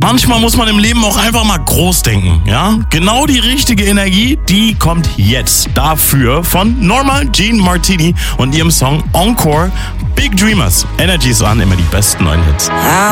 Manchmal muss man im Leben auch einfach mal groß denken, ja? Genau die richtige Energie, die kommt jetzt dafür von Norma Jean Martini und ihrem Song Encore. Big Dreamers. Energy ist an, immer die besten neuen Hits.